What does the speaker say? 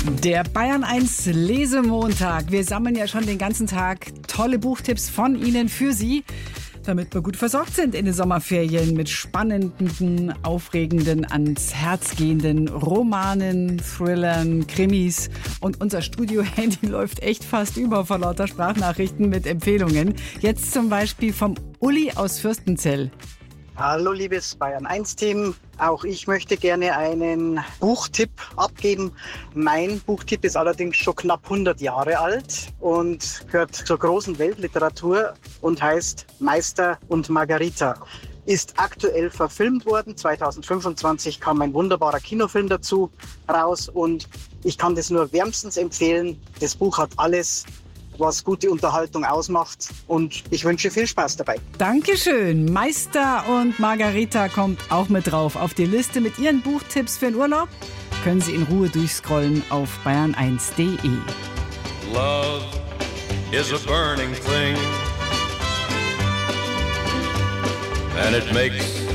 Der Bayern 1 Lesemontag. Wir sammeln ja schon den ganzen Tag tolle Buchtipps von Ihnen für Sie, damit wir gut versorgt sind in den Sommerferien mit spannenden, aufregenden, ans Herz gehenden Romanen, Thrillern, Krimis. Und unser Studio-Handy läuft echt fast über vor lauter Sprachnachrichten mit Empfehlungen. Jetzt zum Beispiel vom Uli aus Fürstenzell. Hallo liebes Bayern 1-Team, auch ich möchte gerne einen Buchtipp abgeben. Mein Buchtipp ist allerdings schon knapp 100 Jahre alt und gehört zur großen Weltliteratur und heißt Meister und Margarita. Ist aktuell verfilmt worden, 2025 kam ein wunderbarer Kinofilm dazu raus und ich kann das nur wärmstens empfehlen. Das Buch hat alles, was gute Unterhaltung ausmacht und ich wünsche viel Spaß dabei. Dankeschön. Meister und Margarita kommt auch mit drauf auf die Liste mit Ihren Buchtipps für den Urlaub. Können Sie in Ruhe durchscrollen auf bayern1.de. Love is a burning thing and it makes